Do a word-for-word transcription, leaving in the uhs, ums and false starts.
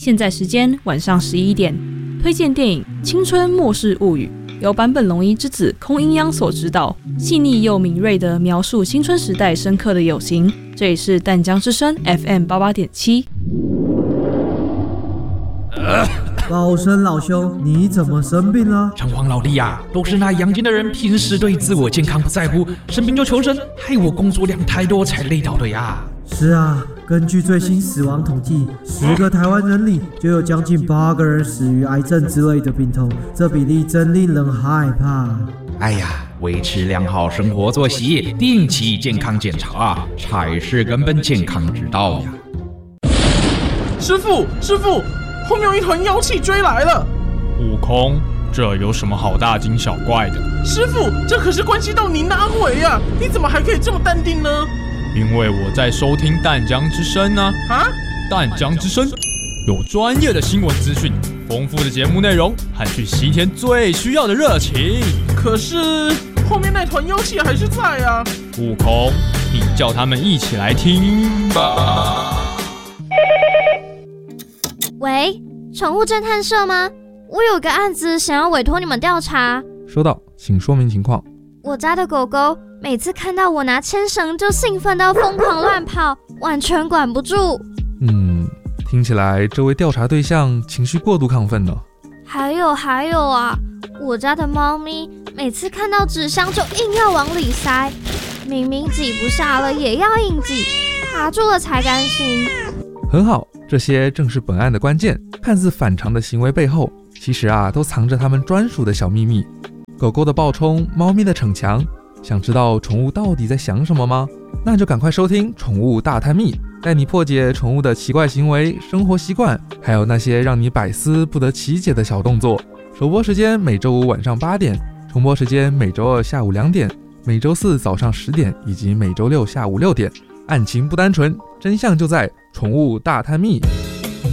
现在时间晚上十一点，推荐电影《青春末世物语》，由坂本龙一之子空音央所指导，细腻又敏锐地描述青春时代深刻的友情。这里是淡江之声 F M 八八点七。 老生老兄，你怎么生病了？ 城隍老弟啊，都是那阳间的人，平时对自我健康不在乎，生病就求神，害我工作量太多才累倒的呀。 是啊，根据最新死亡统计，十个台湾人里就有将近八个人死于癌症之类的病痛，这比例真令人害怕。 哎呀，维持良好生活作息，定期健康检查，才是根本健康之道呀。 师父，师父，后面有一团妖气追来了。 悟空，这有什么好大惊小怪的？ 师父，这可是关系到您的安危啊！你怎么还可以这么淡定呢？ 因为我在收听淡江之声啊！ 啊， 淡江之声有专业的新闻资讯，丰富的节目内容和去西天最需要的热情。 可是后面那团妖气还是在啊！ 悟空，你叫他们一起来听吧。 喂，宠物侦探社吗？我有个案子想要委托你们调查。 收到，请说明情况。 我家的狗狗每次看到我拿牵绳就兴奋到疯狂乱跑，完全管不住。 嗯，听起来这位调查对象情绪过度亢奋呢。 还有还有啊，我家的猫咪每次看到纸箱就硬要往里塞，明明挤不下了也要硬挤，卡住了才甘心。 很好，这些正是本案的关键。看似反常的行为背后，其实啊都藏着他们专属的小秘密。狗狗的暴冲，猫咪的逞强，想知道宠物到底在想什么吗？那就赶快收听《宠物大探秘》，带你破解宠物的奇怪行为、生活习惯，还有那些让你百思不得其解的小动作。首播时间每周五晚上八点，重播时间每周二下午两点，每周四早上十点，以及每周六下午六点。案情不单纯，真相就在《宠物大探秘》。